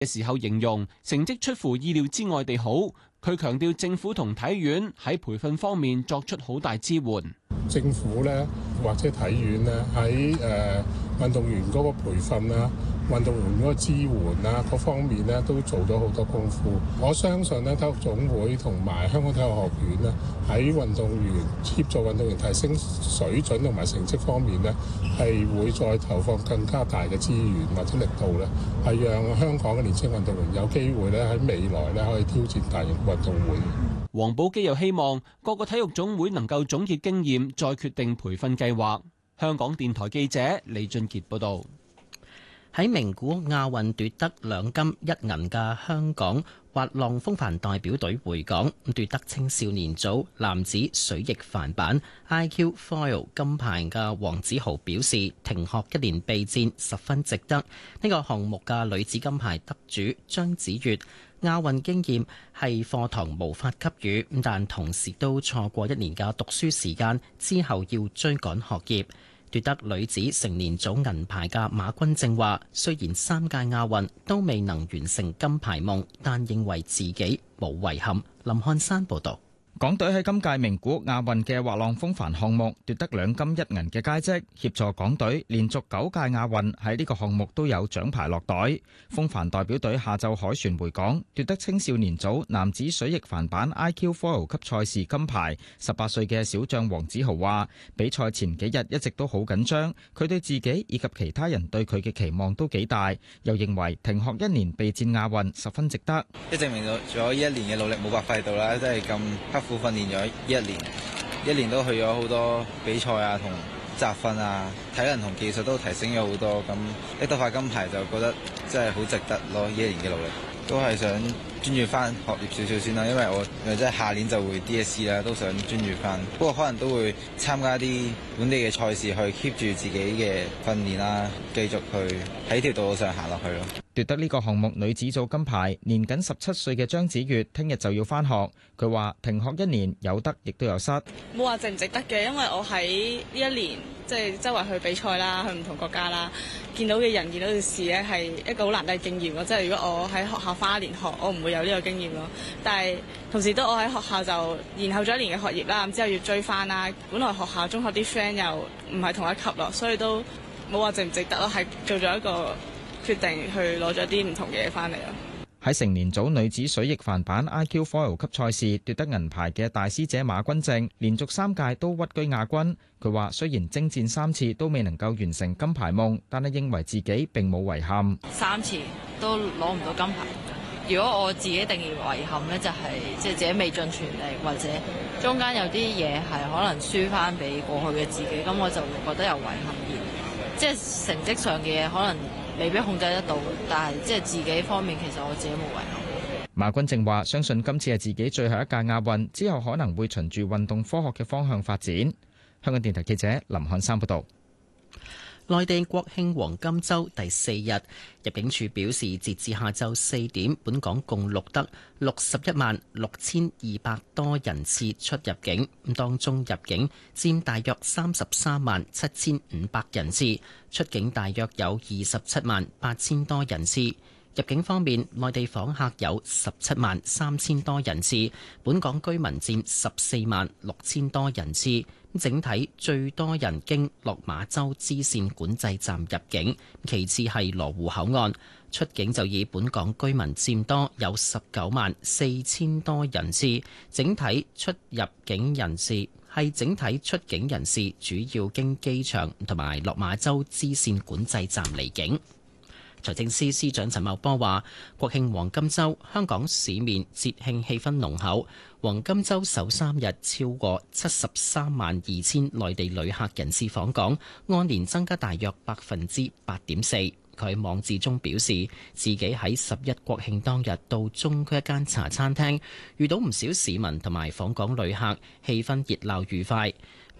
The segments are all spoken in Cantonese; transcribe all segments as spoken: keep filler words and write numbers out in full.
嘅時候形容成績出乎意料之外地好。佢強調政府同體院喺培訓方面作出好大支援。 政府咧或者體院咧喺誒運動員嗰個培訓啦、運動員嗰個支援啦各方面咧都做咗好多功夫。我相信咧體育總會同埋香港體育學院咧喺運動員協助運動員提升水準同埋成績方面咧係會再投放更加大嘅資源或者力度咧，係讓香港嘅年輕運動員有機會咧喺未來咧可以挑戰大型運動會。 黃寶基又希望各個體育總會能夠總結經驗，再決定培訓計劃。香港電台記者李俊傑報導。 喺名古屋亞運奪得兩金一銀嘅香港滑浪風帆代表隊回港，奪得青少年組男子水翼帆板 I Q Foil 金牌嘅黃子豪表示，停學一年備戰十分值得。呢個項目嘅女子金牌得主張子悅，亞運經驗係課堂無法給予，但同時都錯過一年嘅讀書時間，之後要追趕學業。奪得女子成年組銀牌嘅馬君正話，雖然三屆亞運都未能完成金牌夢，但認為自己冇遺憾。林漢山報導。 港隊喺今屆名古屋亞運嘅滑浪風帆項目奪得兩金一銀嘅佳績，協助港隊連續九屆亞運喺呢個項目都有獎牌落袋。風帆代表隊下晝凱旋回港，奪得青少年組男子水翼帆板 I Q Foil 級賽事金牌。十八歲嘅小將黃子豪話：比賽前幾日一直都好緊張，佢對自己以及其他人對佢嘅期望都幾大，又認為停學一年備戰亞運十分值得。 即證明咗呢一年嘅努力冇白費到啦，真係咁刻苦訓練咗一年，一年都去咗好多比賽啊，同集訓啊，體能同技術都提升咗好多。咁拎到塊金牌就覺得真係好值得咯，呢一年嘅努力。都係想專注翻學業少少先啦，因為我即係下年就會 D S C 啦，都想專注翻。不過可能都會參加啲本地嘅賽事去 keep 住自己嘅訓練啦，繼續去喺條道路上行落去咯。 奪得呢個項目女子組金牌，年僅十七歲嘅張子悅，聽日就要返學。佢話停學一年有得亦都有失， 冇話值唔值得嘅，因為我喺呢一年即係周圍去比賽啦，去唔同國家啦，見到嘅人見到嘅事咧係一個好難得嘅經驗咯。即係如果我喺學校花一年學，我唔會有呢個經驗咯。但係同時都我喺學校就延後咗一年嘅學業啦，咁之後要追翻啦。本來學校中學啲 friend 又唔係同一級咯，所以都冇話值唔值得咯，係做咗一個決定去攞咗啲唔同嘅嘢翻嚟咯。 喺成年組女子水翼帆板 I Q Foil 級賽事奪得銀牌嘅大師姐馬君正，連續三屆都屈居亞軍。佢話雖然征戰三次都未能夠完成金牌夢，但係認為自己並冇遺憾。 三次都攞唔到金牌。如果我自己定義遺憾呢，就係即係自己未盡全力，或者中間有啲嘢係可能輸翻俾過去嘅自己，咁我就會覺得有遺憾嘅。即係成績上嘅嘢可能未必控制得到，但係即係自己方面，其實我自己冇遺憾。 馬君正話：相信今次係自己最後一屆亞運，之後可能會循住運動科學嘅方向發展。香港電台記者林漢山報道。 內地國慶黃金週第四日，入境處表示，截至下晝四點，本港共錄得六十一萬六千二百多人次出入境，咁當中入境佔大約三十三萬七千五百人次，出境大約有二十七萬八千多人次。入境方面，內地訪客有十七萬三千多人次，本港居民佔十四萬六千多人次。整體最多人經落馬洲支線管制站入境，其次係羅湖口岸。出境就以本港居民佔多，有十九萬四千多人次。整體出入境人士係整體出境人士主要經機場同埋落馬洲支線管制站離境。財政司司長陳茂波話：國慶黃金週香港市面節慶氣氛濃厚，黃金週首三日超過七十三萬二千內地旅客人次訪港，按年增加大約百分之八點四。佢喺網誌中表示，自己喺十一國慶當日到中區一間茶餐廳，遇到唔少市民同埋訪港旅客，氣氛熱鬧愉快。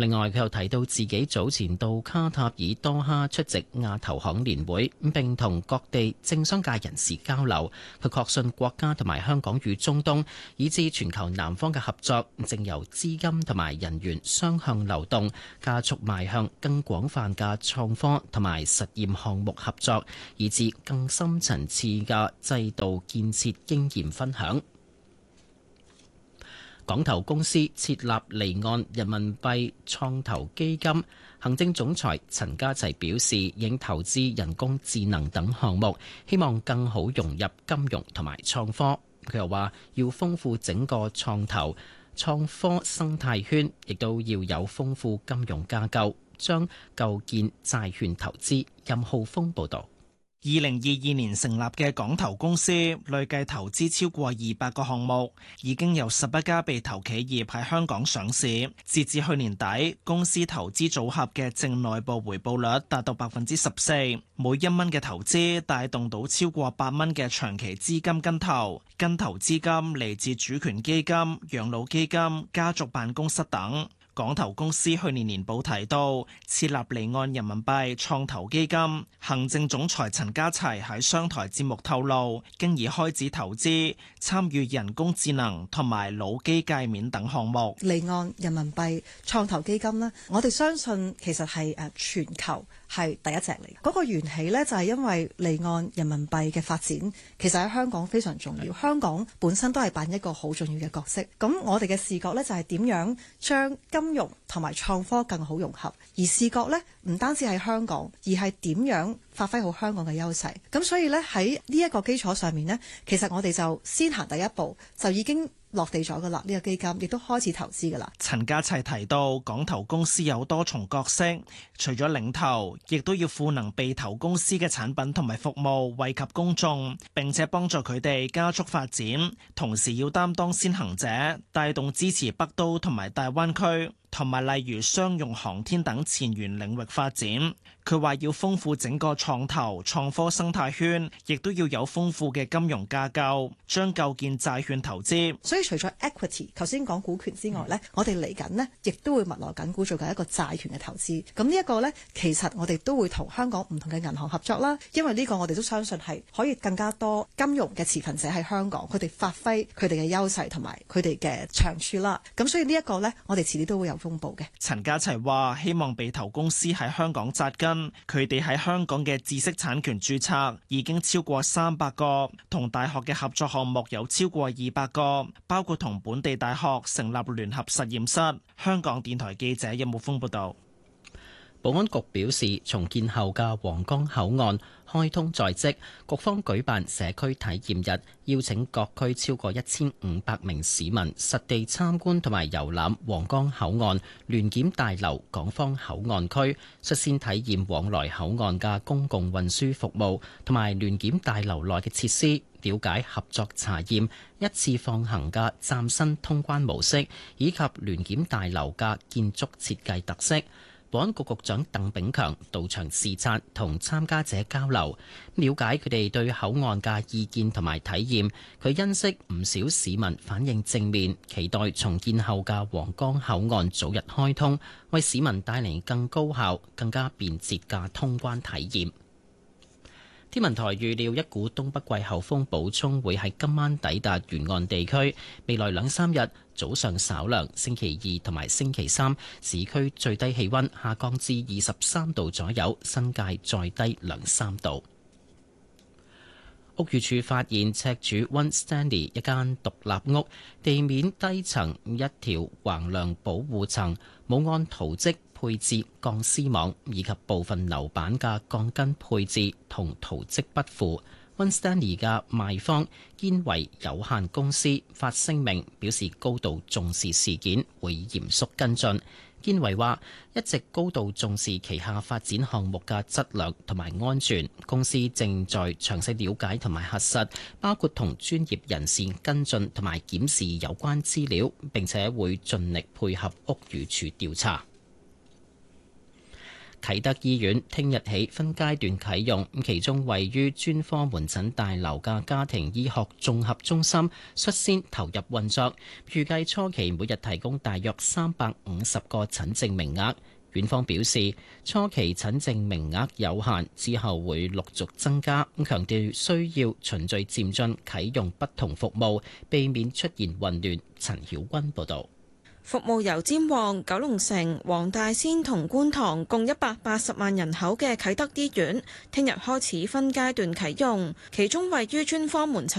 另外，佢又提到自己早前到卡塔爾多哈出席亞投行年會，並同各地政商界人士交流。佢確信國家同埋香港與中東以至全球南方嘅合作，正由資金同埋人員雙向流動，加速邁向更廣泛嘅創科同埋實驗項目合作，以至更深層次嘅制度建設經驗分享。港投公司設立離岸人民幣創投基金，行政總裁陳家齊表示，應投資人工智能等項目，希望更好融入金融同埋創科。佢又話，要豐富整個創投創科生態圈，亦都要有豐富金融架構，將構建債券投資。任浩峰報導。 二零二二年成立嘅港投公司累計投資超過二百個項目，已經有十一家被投企業喺香港上市。截至去年底，公司投資組合嘅淨內部回報率達到百分之十四，每一蚊嘅投資帶動到超過八蚊嘅長期資金跟投。跟投資金嚟自主權基金、養老基金、家族辦公室等。港投公司去年年報提到設立離岸人民幣創投基金，行政總裁陳家齊喺商台節目透露，經已開始投資參與人工智能同埋腦機界面等項目。 離岸人民幣創投基金呢，我哋相信其實係誒全球係第一隻嚟。嗰個緣起呢，就係因為離岸人民幣嘅發展其實喺香港非常重要，香港本身都係扮一個好重要嘅角色。咁我哋嘅視覺呢，就係點樣將金融同埋創科更好融合，而視覺呢，唔單止係香港，而係點樣發揮好香港嘅優勢。咁所以呢，喺呢一個基礎上面呢，其實我哋就先行第一步，就已經落地咗噶啦，呢個基金亦都開始投資噶啦。 陳家齊提到，港投公司有多重角色，除咗領投，亦都要賦能被投公司嘅產品同埋服務惠及公眾，並且幫助佢哋加速發展，同時要擔當先行者，帶動支持北都同埋大灣區，同埋例如商用航天等前沿領域發展。佢話要豐富整個創投創科生態圈，亦都要有豐富嘅金融架構，將構建債券投資。 所以除咗 equity 頭先講股權之外呢，我哋嚟緊呢亦都會密鑼緊鼓做緊一個債權嘅投資。咁呢一個呢，其實我哋都會同香港唔同嘅銀行合作啦，因為呢個我哋都相信係可以更加多金融嘅持份者喺香港，佢哋發揮佢哋嘅優勢同埋佢哋嘅長處啦。咁所以呢一個呢，我哋遲啲都會有公佈嘅。 陳家齊話：希望被投公司喺香港紮根。佢哋喺香港嘅知識產權註冊已經超過三百個，同大學嘅合作項目有超過二百個，包括同本地大學成立聯合實驗室。香港電台記者任木峰報道。 保安局表示，重建後嘅皇崗口岸開通在即，局方舉辦社區體驗日，邀請各區超過一千五百名市民實地參觀同埋遊覽皇崗口岸、聯檢大樓、港方口岸區，率先體驗往來口岸嘅公共運輸服務同埋聯檢大樓內嘅設施，了解合作查驗、一次放行嘅嶄新通關模式，以及聯檢大樓嘅建築設計特色。保安局局長鄧炳強到場視察，同參加者交流，了解佢哋對口岸嘅意見同埋體驗。佢欣悉唔少市民反應正面，期待重建後嘅皇崗口岸早日開通，為市民帶嚟更高效、更加便捷嘅通關體驗。天文台預料一股東北季候風補充會喺今晚抵達沿岸地區，未來兩三日早上稍涼，星期二同埋星期三市區最低氣溫下降至二十三度左右，新界再低兩三度。屋宇署發現赤柱 One Stanley 一間獨立屋地面低層一條橫梁保護層冇按圖則配置鋼絲網，以及部分樓板嘅鋼筋配置同圖則不符。One Stanley 嘅賣方堅維有限公司發聲明表示高度重視事件，會嚴肅跟進。堅維話一直高度重視旗下發展項目嘅質量同埋安全，公司正在詳細了解同埋核實，包括同專業人士跟進同埋檢視有關資料，並且會盡力配合屋宇署調查。 啟德醫院聽日起分階段啟用，其中位於專科門診大樓嘅家庭醫學綜合中心率先投入運作，預計初期每日提供大約三百五十個診症名額。院方表示，初期診症名額有限，之後會陸續增加。咁強調需要循序漸進啟用不同服務，避免出現混亂。陳曉君報導。 服務由尖旺、九龍城、黃大仙同觀塘共一百八十萬人口嘅啟德醫院，聽日開始分階段啟用，其中位於專科門診